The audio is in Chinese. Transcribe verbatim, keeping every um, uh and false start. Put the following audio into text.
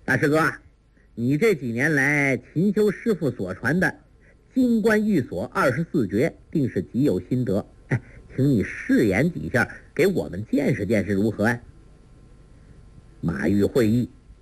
大师哥，你这几年来勤修师傅所传的金冠玉锁二十四诀，定是极有心得。哎，请你试演几下，给我们见识见识如何呀？马玉会意，